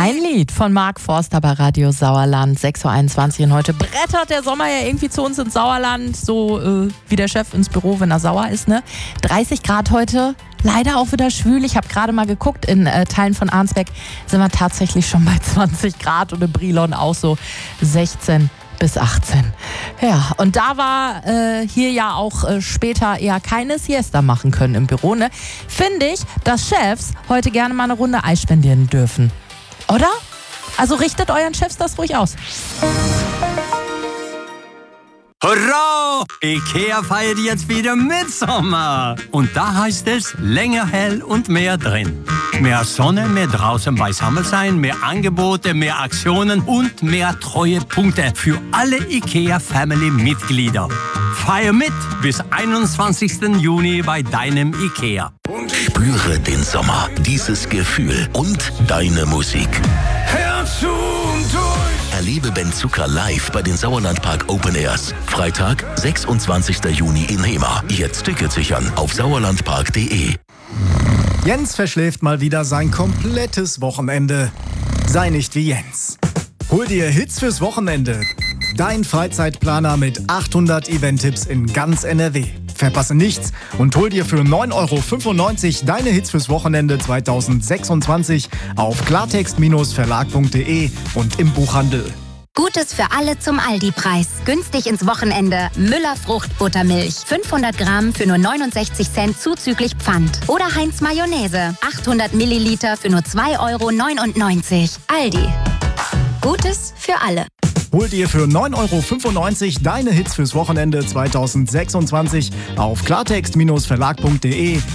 Ein Lied von Mark Forster bei Radio Sauerland, 6.21 Uhr. Und heute brettert der Sommer ja irgendwie zu uns ins Sauerland, so wie der Chef ins Büro, wenn er sauer ist, ne? 30 Grad heute, leider auch wieder schwül. Ich habe gerade mal geguckt, in Teilen von Arnsberg sind wir tatsächlich schon bei 20 Grad und in Brilon auch so 16 bis 18. Ja, und da war hier ja auch später eher keine Siesta machen können im Büro, ne? Finde ich, dass Chefs heute gerne mal eine Runde Eis spendieren dürfen. Oder? Also richtet euren Chefs das ruhig aus. Hurra! IKEA feiert jetzt wieder Mitsommer. Und da heißt es länger hell und mehr drin. Mehr Sonne, mehr draußen beisammen sein, mehr Angebote, mehr Aktionen und mehr Treuepunkte für alle IKEA-Family-Mitglieder. Feier mit bis 21. Juni bei deinem IKEA. Spüre den Sommer, dieses Gefühl und deine Musik. Hör zu und durch! Erlebe Ben Zucker live bei den Sauerlandpark Open Airs. Freitag, 26. Juni in Hemer. Jetzt Tickets sichern auf sauerlandpark.de. Jens verschläft mal wieder sein komplettes Wochenende. Sei nicht wie Jens. Hol dir Hits fürs Wochenende. Dein Freizeitplaner mit 800 Event-Tipps in ganz NRW. Verpasse nichts und hol dir für 9,95 € deine Hits fürs Wochenende 2026 auf klartext-verlag.de und im Buchhandel. Gutes für alle zum Aldi-Preis. Günstig ins Wochenende. Müller Fruchtbuttermilch. 500 Gramm für nur 69 Cent zuzüglich Pfand. Oder Heinz Mayonnaise. 800 Milliliter für nur 2,99 €. Aldi. Gutes für alle. Hol dir für 9,95 € deine Hits fürs Wochenende 2026 auf klartext-verlag.de